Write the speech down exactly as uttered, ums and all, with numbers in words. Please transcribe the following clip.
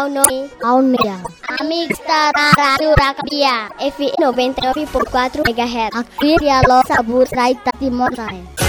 ao nome ao meia. Amigo está na Rádio Rakabia, F noventa e nove ponto quatro megahertz. Aqui é a nossa burra de Timor.